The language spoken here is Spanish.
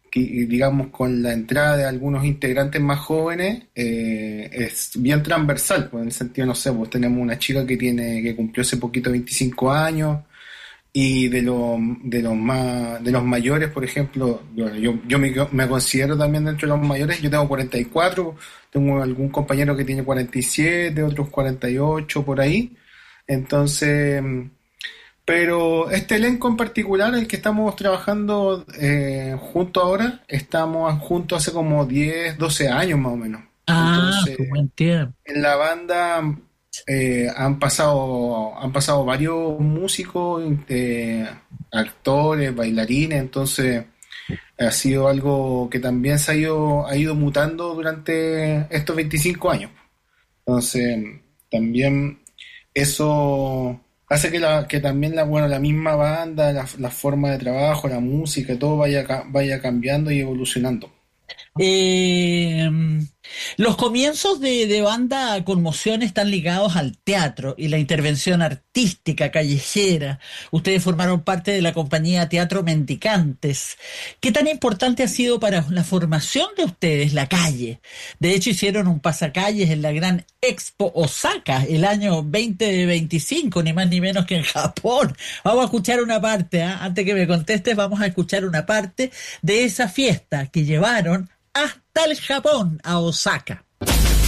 digamos, con la entrada de algunos integrantes más jóvenes, es bien transversal, pues en el sentido, no sé, pues tenemos una chica que cumplió hace poquito 25 años, y de los mayores, por ejemplo, yo me considero también dentro de los mayores. Yo tengo 44, tengo algún compañero que tiene 47, otros 48 por ahí. Entonces, pero este elenco en particular, el que estamos trabajando junto ahora, estamos juntos hace como 10 12 años más o menos. Ah, Entonces, qué buen tiempo. en la banda han pasado varios músicos, actores, bailarines. Entonces ha sido algo que también ha ido mutando durante estos 25 años. Entonces, también eso hace que también bueno, la misma banda, la forma de trabajo, la música, todo vaya cambiando y evolucionando. Eh, los comienzos de Banda Conmoción están ligados al teatro y la intervención artística callejera. Ustedes formaron parte de la compañía Teatro Mendicantes. ¿Qué tan importante ha sido para la formación de ustedes la calle? De hecho, hicieron un pasacalles en la gran Expo Osaka el año 2025, ni más ni menos que en Japón. Vamos a escuchar una parte, ¿ah? Antes que me contestes, vamos a escuchar una parte de esa fiesta que llevaron hasta el Japón, a Osaka.